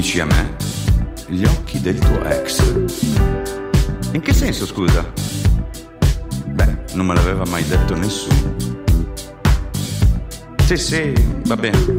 Dici a me? Gli occhi del tuo ex. In che senso, scusa? Beh, non me l'aveva mai detto nessuno. Sì, va bene.